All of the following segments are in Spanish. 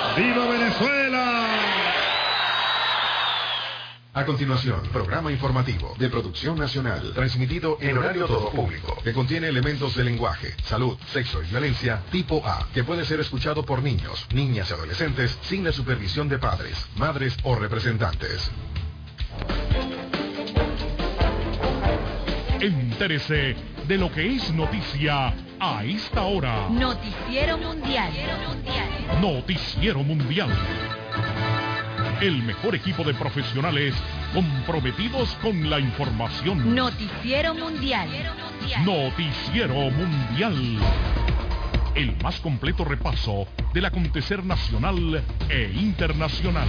¡Viva Venezuela! A continuación, programa informativo de producción nacional, transmitido en horario todo público, que contiene elementos de lenguaje, salud, sexo y violencia tipo A, que puede ser escuchado por niños, niñas y adolescentes sin la supervisión de padres, madres o representantes. Entérese de lo que es noticia a esta hora. Noticiero Mundial. Noticiero Mundial. El mejor equipo de profesionales comprometidos con la información. Noticiero Mundial. Noticiero Mundial. El más completo repaso del acontecer nacional e internacional.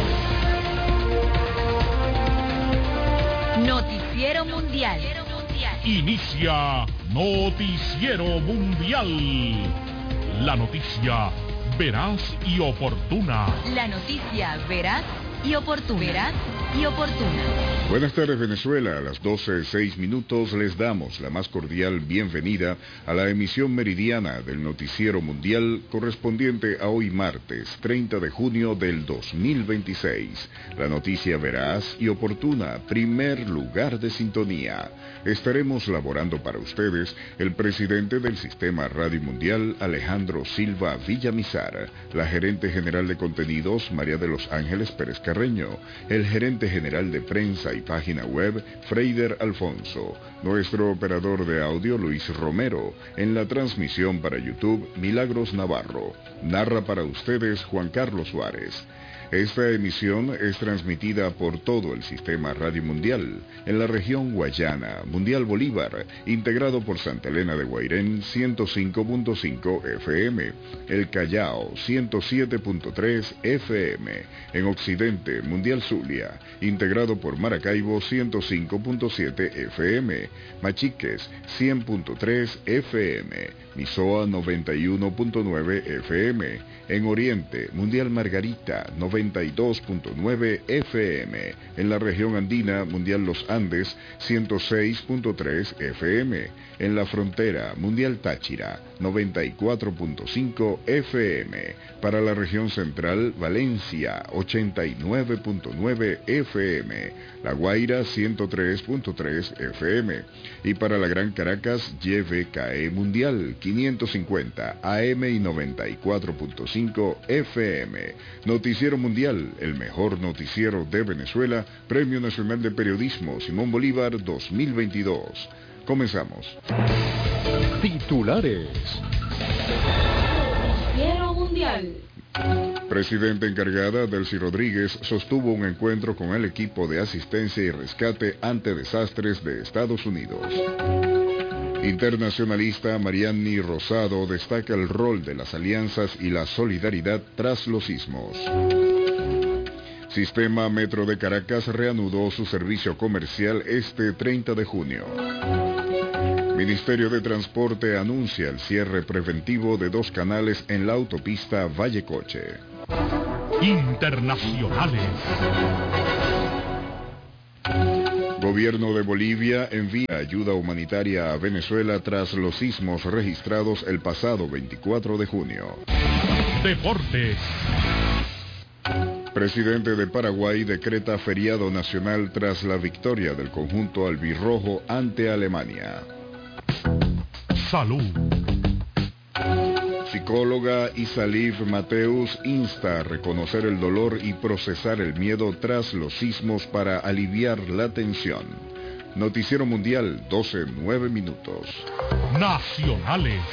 Noticiero Mundial. Inicia Noticiero Mundial. La noticia veraz y oportuna. La noticia veraz y oportuna. Buenas tardes, Venezuela. A las 12:06 les damos la más cordial bienvenida a la emisión meridiana del Noticiero Mundial correspondiente a hoy martes 30 de junio del 2026. La noticia veraz y oportuna, primer lugar de sintonía. Estaremos laborando para ustedes el presidente del Sistema Radio Mundial, Alejandro Silva Villamizar, la gerente general de contenidos, María de los Ángeles Pérez Carreño, el gerente general de prensa y página web, Freider Alfonso, nuestro operador de audio, Luis Romero, en la transmisión para YouTube, Milagros Navarro. Narra para ustedes Juan Carlos Suárez. Esta emisión es transmitida por todo el Sistema Radio Mundial, en la región Guayana, Mundial Bolívar, integrado por Santa Elena de Guairén, 105.5 FM, El Callao, 107.3 FM, en Occidente, Mundial Zulia, integrado por Maracaibo, 105.7 FM, Machiques, 100.3 FM, Misoa, 91.9 FM, en Oriente, Mundial Margarita, 92.9 FM, en la región andina, Mundial Los Andes, 106.3 FM, en la frontera, Mundial Táchira, 94.5 FM, para la región central, Valencia, 89.9 FM, La Guaira, 103.3 FM, y para la Gran Caracas, YVKE Mundial, 550 AM y 94.5 FM. Noticiero Mundial, el mejor noticiero de Venezuela, Premio Nacional de Periodismo Simón Bolívar 2022. Comenzamos. Titulares. Noticiero Mundial. Presidenta encargada Delcy Rodríguez sostuvo un encuentro con el equipo de asistencia y rescate ante desastres de Estados Unidos. Internacionalista Mariani Rosado destaca el rol de las alianzas y la solidaridad tras los sismos. Sistema Metro de Caracas reanudó su servicio comercial este 30 de junio. Ministerio de Transporte anuncia el cierre preventivo de 2 canales en la autopista Vallecoche. Internacionales. Gobierno de Bolivia envía ayuda humanitaria a Venezuela tras los sismos registrados el pasado 24 de junio. Deportes. Presidente de Paraguay decreta feriado nacional tras la victoria del conjunto albirrojo ante Alemania. Salud. Psicóloga Isalif Mateus insta a reconocer el dolor y procesar el miedo tras los sismos para aliviar la tensión. Noticiero Mundial, 12:09. Nacionales.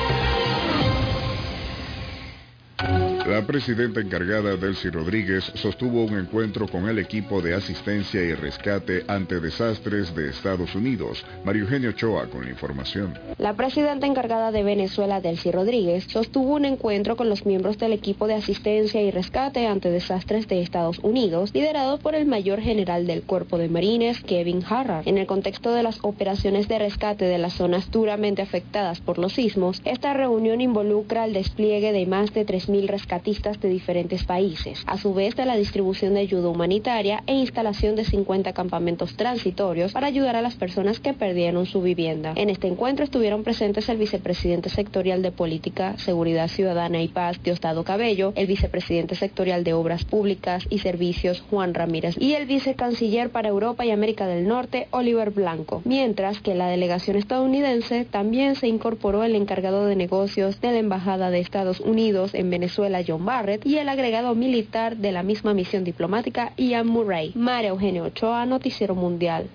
La presidenta encargada Delcy Rodríguez sostuvo un encuentro con el equipo de asistencia y rescate ante desastres de Estados Unidos. María Eugenia Ochoa con la información. La presidenta encargada de Venezuela, Delcy Rodríguez, sostuvo un encuentro con los miembros del equipo de asistencia y rescate ante desastres de Estados Unidos, liderado por el mayor general del Cuerpo de Marines, Kevin Harrah. En el contexto de las operaciones de rescate de las zonas duramente afectadas por los sismos, esta reunión involucra el despliegue de más de 3.000 rescatistas rescatistas de diferentes países, a su vez de la distribución de ayuda humanitaria e instalación de 50 campamentos transitorios para ayudar a las personas que perdieron su vivienda. En este encuentro estuvieron presentes el vicepresidente sectorial de Política, Seguridad Ciudadana y Paz, Diosdado Cabello, el vicepresidente sectorial de Obras Públicas y Servicios, Juan Ramírez, y el vicecanciller para Europa y América del Norte, Oliver Blanco, mientras que la delegación estadounidense también se incorporó el encargado de negocios de la Embajada de Estados Unidos en Venezuela, John Barrett, y el agregado militar de la misma misión diplomática, Ian Murray. María Eugenia Ochoa, Noticiero Mundial.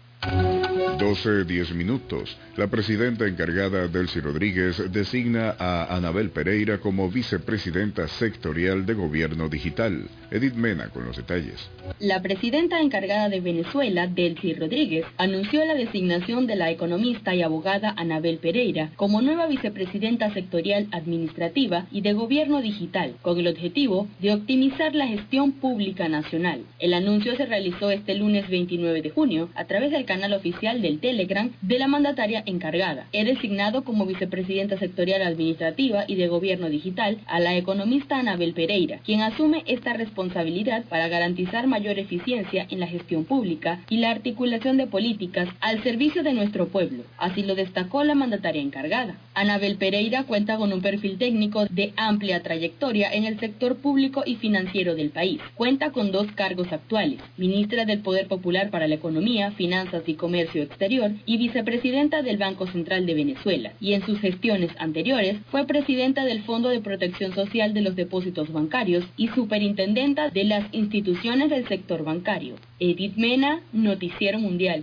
12:10. La presidenta encargada, Delcy Rodríguez, designa a Anabel Pereira como vicepresidenta sectorial de Gobierno Digital. Edith Mena con los detalles. La presidenta encargada de Venezuela, Delcy Rodríguez, anunció la designación de la economista y abogada Anabel Pereira como nueva vicepresidenta sectorial administrativa y de Gobierno Digital, con el objetivo de optimizar la gestión pública nacional. El anuncio se realizó este lunes 29 de junio a través del canal oficial del Telegram de la mandataria encargada. He designado como vicepresidenta sectorial administrativa y de Gobierno Digital a la economista Anabel Pereira, quien asume esta responsabilidad para garantizar mayor eficiencia en la gestión pública y la articulación de políticas al servicio de nuestro pueblo. Así lo destacó la mandataria encargada. Anabel Pereira cuenta con un perfil técnico de amplia trayectoria en el sector público y financiero del país. Cuenta con 2 cargos actuales: ministra del Poder Popular para la Economía, Finanzas y Comercio Exterior y vicepresidenta del Banco Central de Venezuela, y en sus gestiones anteriores fue presidenta del Fondo de Protección Social de los Depósitos Bancarios y superintendenta de las instituciones del sector bancario. Edith Mena, Noticiero Mundial.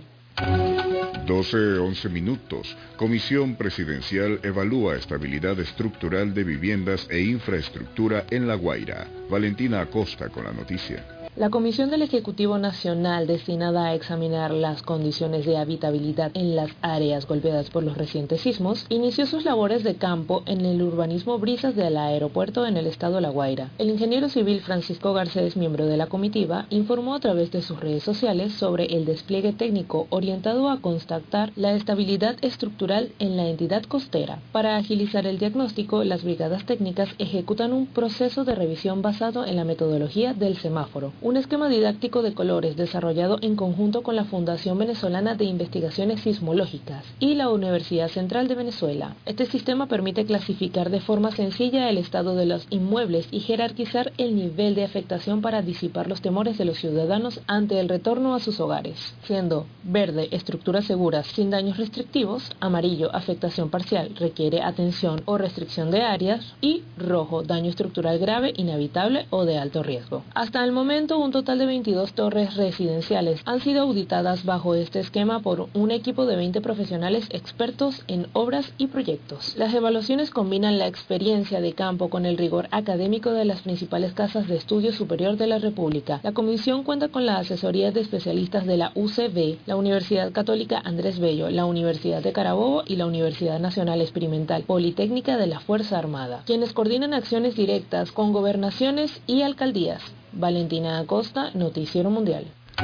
12:11. Comisión Presidencial evalúa estabilidad estructural de viviendas e infraestructura en La Guaira. Valentina Acosta con la noticia. La Comisión del Ejecutivo Nacional, destinada a examinar las condiciones de habitabilidad en las áreas golpeadas por los recientes sismos, inició sus labores de campo en el urbanismo Brisas del aeropuerto en el estado La Guaira. El ingeniero civil Francisco Garcés, miembro de la comitiva, informó a través de sus redes sociales sobre el despliegue técnico orientado a constatar la estabilidad estructural en la entidad costera. Para agilizar el diagnóstico, las brigadas técnicas ejecutan un proceso de revisión basado en la metodología del semáforo, un esquema didáctico de colores desarrollado en conjunto con la Fundación Venezolana de Investigaciones Sismológicas y la Universidad Central de Venezuela. Este sistema permite clasificar de forma sencilla el estado de los inmuebles y jerarquizar el nivel de afectación para disipar los temores de los ciudadanos ante el retorno a sus hogares, siendo verde, estructuras seguras sin daños restrictivos; amarillo, afectación parcial, requiere atención o restricción de áreas; y rojo, daño estructural grave, inhabitable o de alto riesgo. Hasta el momento, un total de 22 torres residenciales han sido auditadas bajo este esquema por un equipo de 20 profesionales expertos en obras y proyectos. Las evaluaciones combinan la experiencia de campo con el rigor académico de las principales casas de estudio superior de la República. La comisión cuenta con la asesoría de especialistas de la UCB, la Universidad Católica Andrés Bello, la Universidad de Carabobo y la Universidad Nacional Experimental Politécnica de la Fuerza Armada, quienes coordinan acciones directas con gobernaciones y alcaldías. Valentina Acosta, Noticiero Mundial.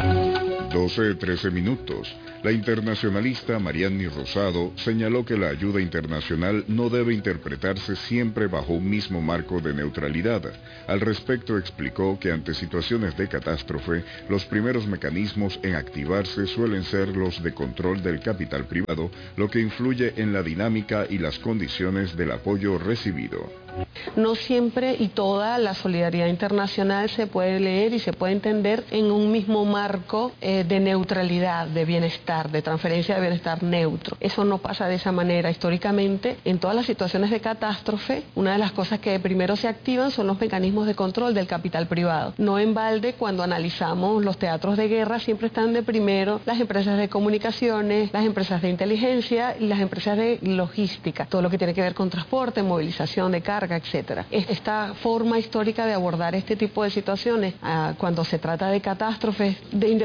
12:13. La internacionalista Mariani Rosado señaló que la ayuda internacional no debe interpretarse siempre bajo un mismo marco de neutralidad. Al respecto explicó que ante situaciones de catástrofe, los primeros mecanismos en activarse suelen ser los de control del capital privado, lo que influye en la dinámica y las condiciones del apoyo recibido. No siempre y toda la solidaridad internacional se puede leer y se puede entender en un mismo marco de neutralidad, de bienestar, de transferencia de bienestar neutro. Eso no pasa de esa manera. Históricamente, en todas las situaciones de catástrofe, una de las cosas que primero se activan son los mecanismos de control del capital privado. No en balde, cuando analizamos los teatros de guerra, siempre están de primero las empresas de comunicaciones, las empresas de inteligencia y las empresas de logística, todo lo que tiene que ver con transporte, movilización de carga, etcétera. Esta forma histórica de abordar este tipo de situaciones, cuando se trata de catástrofes, independientemente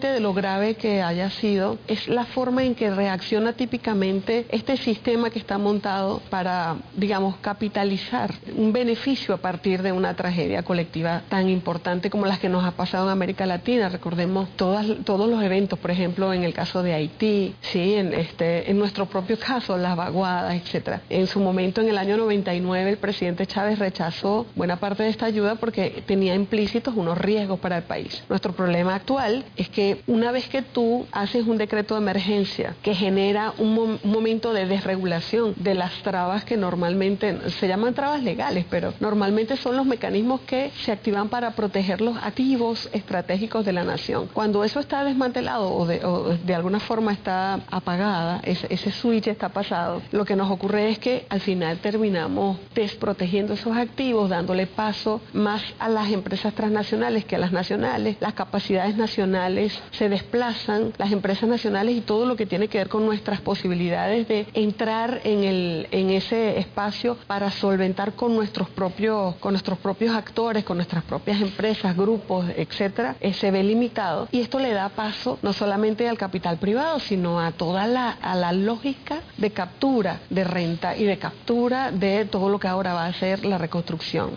independientemente de lo grave que haya sido, es la forma en que reacciona típicamente este sistema que está montado para, digamos, capitalizar un beneficio a partir de una tragedia colectiva tan importante como las que nos ha pasado en América Latina. Recordemos todos los eventos, por ejemplo, en el caso de Haití, ¿sí? En nuestro propio caso, las vaguadas, etcétera. En su momento, en el año 99, el presidente Chávez rechazó buena parte de esta ayuda porque tenía implícitos unos riesgos para el país. Nuestro problema actual es que una vez que tú haces un decreto de emergencia que genera un momento de desregulación de las trabas que normalmente se llaman trabas legales, pero normalmente son los mecanismos que se activan para proteger los activos estratégicos de la nación. Cuando eso está desmantelado o de alguna forma está apagada, ese switch está pasado, lo que nos ocurre es que al final terminamos desprotegiendo esos activos, dándole paso más a las empresas transnacionales que a las nacionales. Las capacidades nacionales se desplazan, las empresas nacionales y todo lo que tiene que ver con nuestras posibilidades de entrar en ese espacio para solventar con nuestros propios actores, con nuestras propias empresas, grupos, etcétera, se ve limitado. Y esto le da paso no solamente al capital privado, sino a toda la lógica de captura de renta y de captura de todo lo que ahora va a ser la reconstrucción.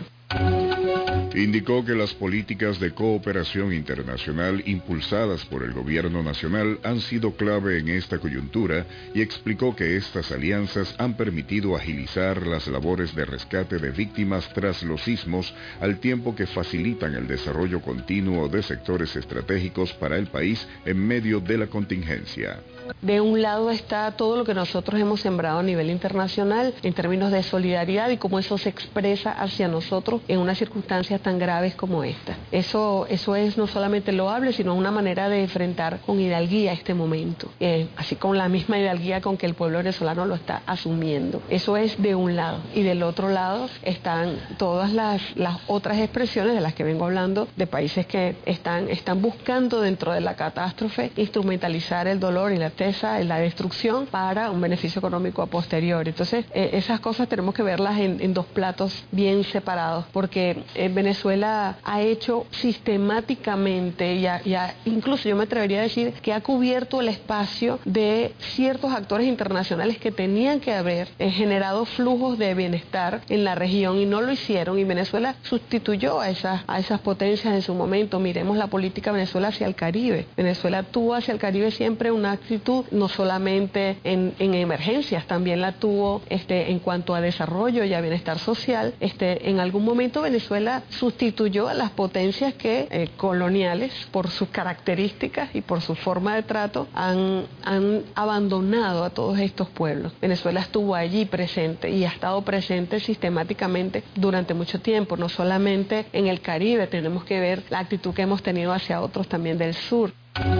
Indicó que las políticas de cooperación internacional impulsadas por el gobierno nacional han sido clave en esta coyuntura y explicó que estas alianzas han permitido agilizar las labores de rescate de víctimas tras los sismos, al tiempo que facilitan el desarrollo continuo de sectores estratégicos para el país en medio de la contingencia. De un lado está todo lo que nosotros hemos sembrado a nivel internacional en términos de solidaridad y cómo eso se expresa hacia nosotros en unas circunstancias tan graves como esta. Eso es no solamente loable, sino una manera de enfrentar con hidalguía este momento, así con la misma hidalguía con que el pueblo venezolano lo está asumiendo. Eso es de un lado. Y del otro lado están todas las otras expresiones de las que vengo hablando, de países que están buscando dentro de la catástrofe instrumentalizar el dolor y la destrucción para un beneficio económico a posteriori. Entonces, esas cosas tenemos que verlas en dos platos bien separados, porque Venezuela ha hecho sistemáticamente, incluso yo me atrevería a decir que ha cubierto el espacio de ciertos actores internacionales que tenían que haber generado flujos de bienestar en la región y no lo hicieron, y Venezuela sustituyó a esas potencias en su momento. Miremos la política Venezuela hacia el Caribe. Venezuela tuvo hacia el Caribe siempre una actitud no solamente en emergencias, también la tuvo en cuanto a desarrollo y a bienestar social. En algún momento Venezuela sustituyó a las potencias que coloniales, por sus características y por su forma de trato, han abandonado a todos estos pueblos. Venezuela estuvo allí presente y ha estado presente sistemáticamente durante mucho tiempo, no solamente en el Caribe. Tenemos que ver la actitud que hemos tenido hacia otros también del sur.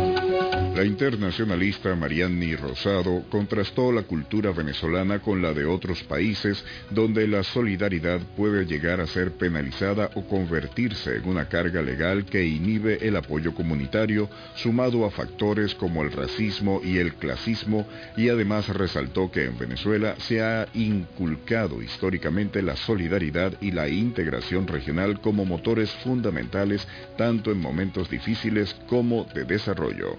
La internacionalista Marianny Rosado contrastó la cultura venezolana con la de otros países donde la solidaridad puede llegar a ser penalizada o convertirse en una carga legal que inhibe el apoyo comunitario, sumado a factores como el racismo y el clasismo, y además resaltó que en Venezuela se ha inculcado históricamente la solidaridad y la integración regional como motores fundamentales tanto en momentos difíciles como de desarrollo.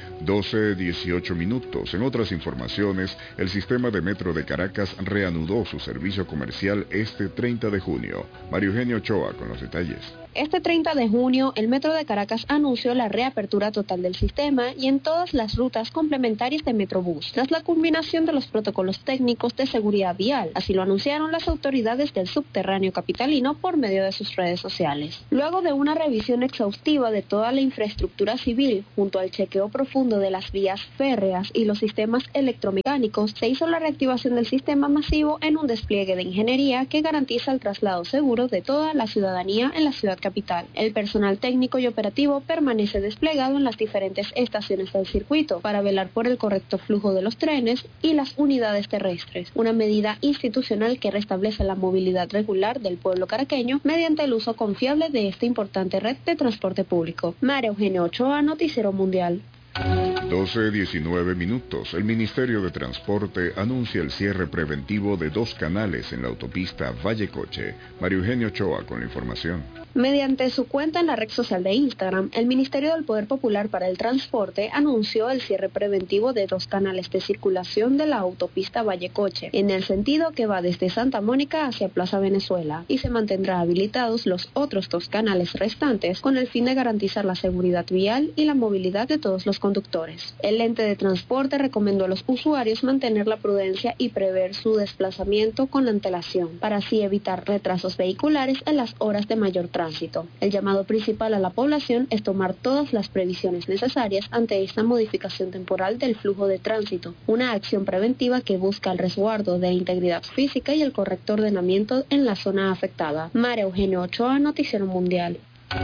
12:18 minutos. En otras informaciones, el sistema de metro de Caracas reanudó su servicio comercial este 30 de junio. Mario Eugenio Ochoa con los detalles. Este 30 de junio, el Metro de Caracas anunció la reapertura total del sistema y en todas las rutas complementarias de Metrobús, tras la culminación de los protocolos técnicos de seguridad vial. Así lo anunciaron las autoridades del subterráneo capitalino por medio de sus redes sociales. Luego de una revisión exhaustiva de toda la infraestructura civil, junto al chequeo profundo de las vías férreas y los sistemas electromecánicos, se hizo la reactivación del sistema masivo en un despliegue de ingeniería que garantiza el traslado seguro de toda la ciudadanía en la ciudad capital. El personal técnico y operativo permanece desplegado en las diferentes estaciones del circuito para velar por el correcto flujo de los trenes y las unidades terrestres, una medida institucional que restablece la movilidad regular del pueblo caraqueño mediante el uso confiable de esta importante red de transporte público. María Eugenia Ochoa, Noticiero Mundial. 12:19 minutos. El Ministerio de Transporte anuncia el cierre preventivo de 2 canales en la autopista Vallecoche. Mario Eugenio Ochoa con la información. Mediante su cuenta en la red social de Instagram, el Ministerio del Poder Popular para el Transporte anunció el cierre preventivo de 2 canales de circulación de la autopista Vallecoche, en el sentido que va desde Santa Mónica hacia Plaza Venezuela, y se mantendrán habilitados los otros 2 canales restantes con el fin de garantizar la seguridad vial y la movilidad de todos los conductores. El ente de transporte recomendó a los usuarios mantener la prudencia y prever su desplazamiento con antelación, para así evitar retrasos vehiculares en las horas de mayor tránsito. El llamado principal a la población es tomar todas las previsiones necesarias ante esta modificación temporal del flujo de tránsito, una acción preventiva que busca el resguardo de la integridad física y el correcto ordenamiento en la zona afectada. María Eugenio Ochoa, Noticiero Mundial.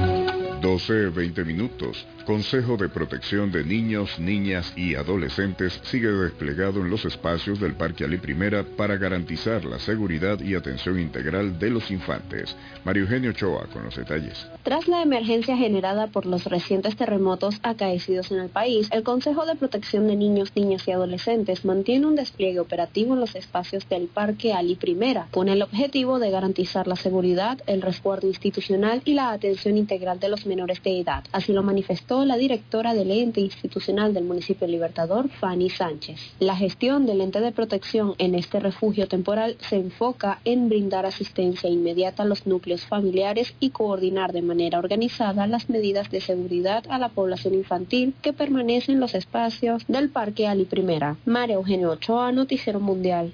12:20 minutos. Consejo de Protección de Niños, Niñas y Adolescentes sigue desplegado en los espacios del Parque Ali Primera para garantizar la seguridad y atención integral de los infantes. Mario Eugenio Ochoa con los detalles. Tras la emergencia generada por los recientes terremotos acaecidos en el país, el Consejo de Protección de Niños, Niñas y Adolescentes mantiene un despliegue operativo en los espacios del Parque Ali Primera, con el objetivo de garantizar la seguridad, el resguardo institucional y la atención integral de los menores de edad. Así lo manifestó la directora del ente institucional del municipio Libertador, Fanny Sánchez. La gestión del ente de protección en este refugio temporal se enfoca en brindar asistencia inmediata a los núcleos familiares y coordinar de manera organizada las medidas de seguridad a la población infantil que permanece en los espacios del Parque Ali Primera. María Eugenio Ochoa, Noticiero Mundial.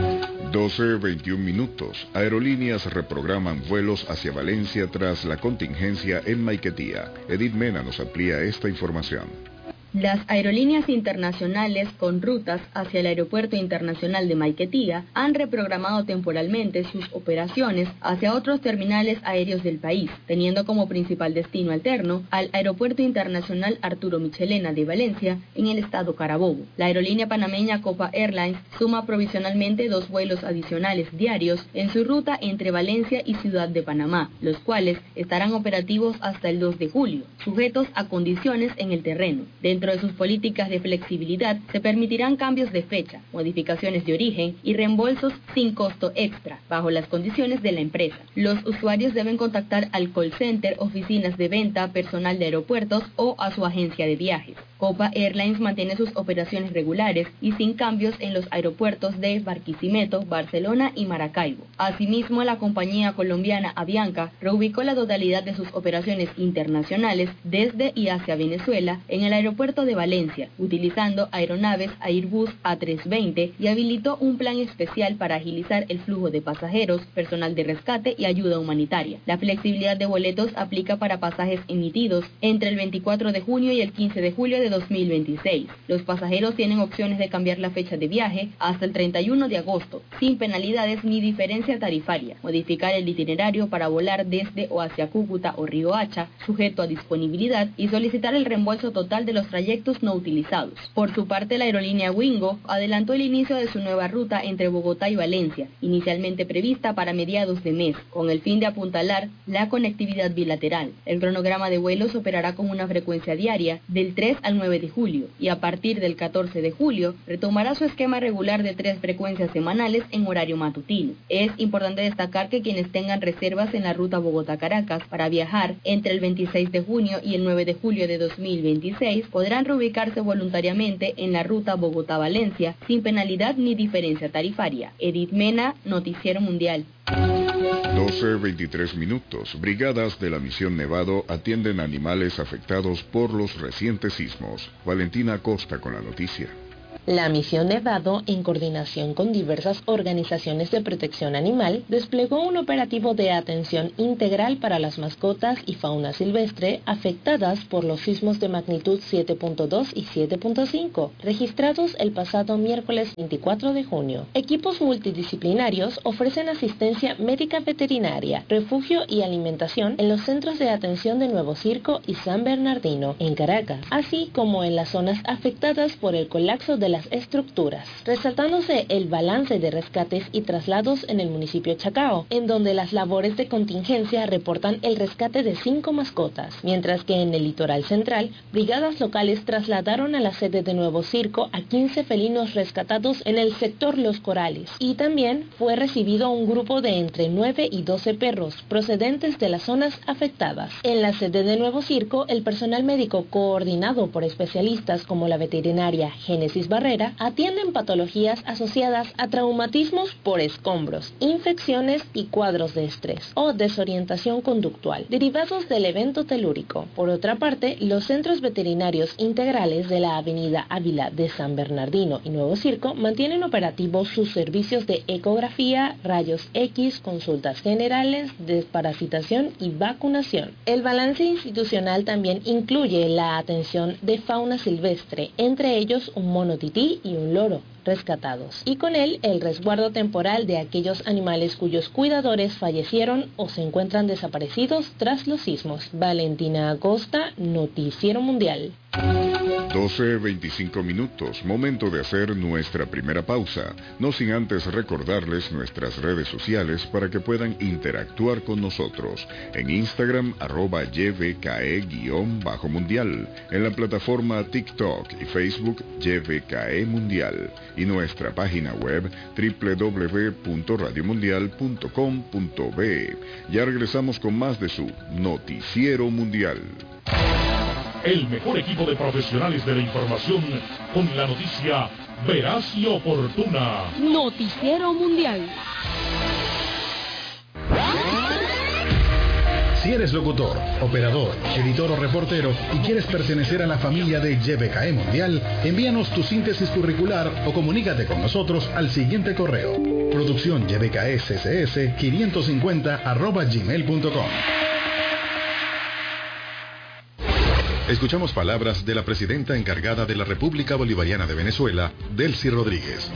12:21 minutos. Aerolíneas reprograman vuelos hacia Valencia tras la contingencia en Maiquetía. Edith Mena nos amplía esta información. Las aerolíneas internacionales con rutas hacia el Aeropuerto Internacional de Maiquetía han reprogramado temporalmente sus operaciones hacia otros terminales aéreos del país, teniendo como principal destino alterno al Aeropuerto Internacional Arturo Michelena de Valencia, en el estado Carabobo. La aerolínea panameña Copa Airlines suma provisionalmente 2 vuelos adicionales diarios en su ruta entre Valencia y Ciudad de Panamá, los cuales estarán operativos hasta el 2 de julio, sujetos a condiciones en el terreno. Dentro de sus políticas de flexibilidad se permitirán cambios de fecha, modificaciones de origen y reembolsos sin costo extra, bajo las condiciones de la empresa. Los usuarios deben contactar al call center, oficinas de venta, personal de aeropuertos o a su agencia de viajes. Copa Airlines mantiene sus operaciones regulares y sin cambios en los aeropuertos de Barquisimeto, Barcelona y Maracaibo. Asimismo, la compañía colombiana Avianca reubicó la totalidad de sus operaciones internacionales desde y hacia Venezuela en el aeropuerto de Valencia, utilizando aeronaves Airbus A320, y habilitó un plan especial para agilizar el flujo de pasajeros, personal de rescate y ayuda humanitaria. La flexibilidad de boletos aplica para pasajes emitidos entre el 24 de junio y el 15 de julio de 2026. Los pasajeros tienen opciones de cambiar la fecha de viaje hasta el 31 de agosto, sin penalidades ni diferencia tarifaria, modificar el itinerario para volar desde o hacia Cúcuta o Riohacha, sujeto a disponibilidad, y solicitar el reembolso total de los trayectos no utilizados. Por su parte, la aerolínea Wingo adelantó el inicio de su nueva ruta entre Bogotá y Valencia, inicialmente prevista para mediados de mes, con el fin de apuntalar la conectividad bilateral. El cronograma de vuelos operará con una frecuencia diaria del 3 al 9 de julio, y a partir del 14 de julio retomará su esquema regular de 3 frecuencias semanales en horario matutino. Es importante destacar que quienes tengan reservas en la ruta Bogotá-Caracas para viajar entre el 26 de junio y el 9 de julio de 2026 podrán reubicarse voluntariamente en la ruta Bogotá-Valencia sin penalidad ni diferencia tarifaria. Edith Mena, Noticiero Mundial. 12:23 minutos. Brigadas de la Misión Nevado atienden animales afectados por los recientes sismos. Valentina Acosta con la noticia. La Misión Nevado, en coordinación con diversas organizaciones de protección animal, desplegó un operativo de atención integral para las mascotas y fauna silvestre afectadas por los sismos de magnitud 7.2 y 7.5, registrados el pasado miércoles 24 de junio. Equipos multidisciplinarios ofrecen asistencia médica veterinaria, refugio y alimentación en los centros de atención de Nuevo Circo y San Bernardino, en Caracas, así como en las zonas afectadas por el colapso de la las estructuras, resaltándose el balance de rescates y traslados en el municipio Chacao, en donde las labores de contingencia reportan el rescate de 5 mascotas, mientras que en el litoral central, brigadas locales trasladaron a la sede de Nuevo Circo a 15 felinos rescatados en el sector Los Corales, y también fue recibido un grupo de entre 9 y 12 perros procedentes de las zonas afectadas. En la sede de Nuevo Circo, el personal médico coordinado por especialistas como la veterinaria Génesis Barrera atienden patologías asociadas a traumatismos por escombros, infecciones y cuadros de estrés o desorientación conductual derivados del evento telúrico. Por otra parte, los centros veterinarios integrales de la avenida Ávila de San Bernardino y Nuevo Circo mantienen operativos sus servicios de ecografía, rayos X, consultas generales, desparasitación y vacunación. El balance institucional también incluye la atención de fauna silvestre, entre ellos un mono tití y un loro rescatados, y con él el resguardo temporal de aquellos animales cuyos cuidadores fallecieron o se encuentran desaparecidos tras los sismos. Valentina Acosta, Noticiero Mundial. 12:25 minutos, momento de hacer nuestra primera pausa, no sin antes recordarles nuestras redes sociales para que puedan interactuar con nosotros. En Instagram, @YVKE_mundial, en la plataforma TikTok y Facebook, YVKE Mundial, y nuestra página web www.radiomundial.com.be. Ya regresamos con más de su Noticiero Mundial. El mejor equipo de profesionales de la información con la noticia veraz y oportuna. Noticiero Mundial. Si eres locutor, operador, editor o reportero y quieres pertenecer a la familia de YVKE Mundial, envíanos tu síntesis curricular o comunícate con nosotros al siguiente correo: producciónyvksss550@gmail.com. Escuchamos palabras de la presidenta encargada de la República Bolivariana de Venezuela, Delcy Rodríguez.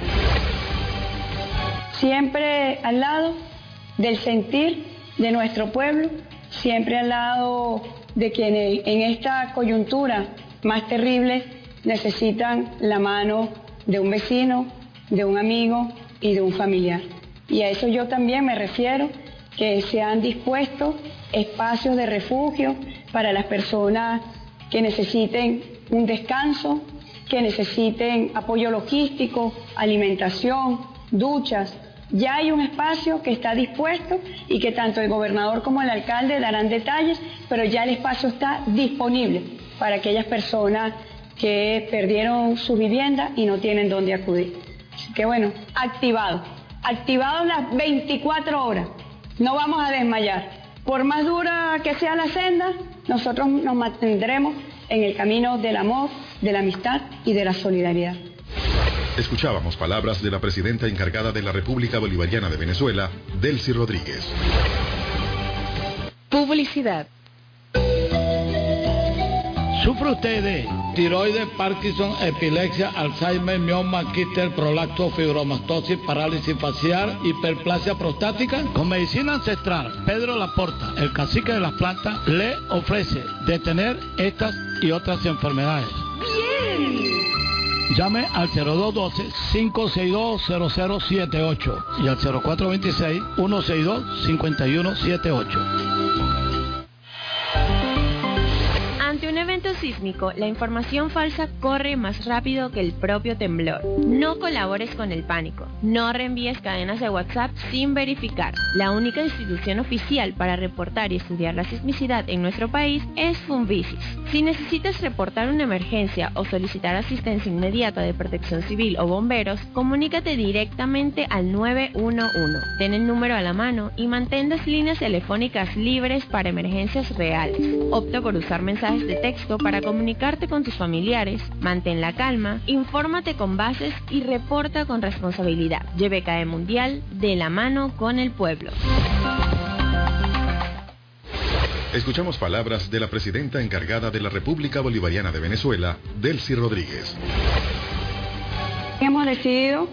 Siempre al lado del sentir de nuestro pueblo, siempre al lado de quienes en esta coyuntura más terrible necesitan la mano de un vecino, de un amigo y de un familiar. Y a eso yo también me refiero, que se han dispuesto espacios de refugio para las personas que necesiten un descanso, que necesiten apoyo logístico, alimentación, duchas. Ya hay un espacio que está dispuesto y que tanto el gobernador como el alcalde darán detalles, pero ya el espacio está disponible para aquellas personas que perdieron su vivienda y no tienen dónde acudir. Así que bueno, activados las 24 horas, no vamos a desmayar. Por más dura que sea la senda, nosotros nos mantendremos en el camino del amor, de la amistad y de la solidaridad. Escuchábamos palabras de la presidenta encargada de la República Bolivariana de Venezuela, Delcy Rodríguez. Publicidad. ¿Sufre usted de tiroides, Parkinson, epilepsia, Alzheimer, mioma, quiste, prolapso, fibromastosis, parálisis facial, hiperplasia prostática? Con medicina ancestral, Pedro Laporta, el cacique de las plantas, le ofrece detener estas y otras enfermedades. ¡Bien! Llame al 0212-562-0078 y al 0426-162-5178. Ante un evento sísmico, la información falsa corre más rápido que el propio temblor. No colabores con el pánico. No reenvíes cadenas de WhatsApp sin verificar. La única institución oficial para reportar y estudiar la sismicidad en nuestro país es Funvisis. Si necesitas reportar una emergencia o solicitar asistencia inmediata de Protección Civil o bomberos, comunícate directamente al 911. Ten el número a la mano y mantén las líneas telefónicas libres para emergencias reales. Opta por usar mensajes de texto para comunicarte con tus familiares. Mantén la calma, infórmate con bases y reporta con responsabilidad. YVKE Mundial, de la mano con el pueblo. Escuchamos palabras de la presidenta encargada de la República Bolivariana de Venezuela, Delcy Rodríguez. Hemos decidido